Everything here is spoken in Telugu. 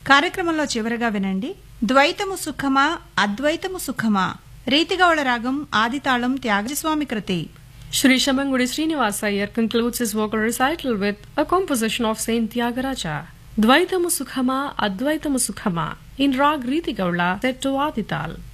కార్యక్రమంలో చివరగా వినండి ద్వైతము సుఖమా అద్వైతము సుఖమా రీతిగౌళ రాగం ఆదితాళం త్యాగస్వామి కృతి. Shri Shamangudi Srinivasa Iyer concludes his vocal recital with a composition of Saint Tyagaraja. Dvaitamu Sukhama Advaitamu Sukhama in Rag Riti Gaula set to Adital.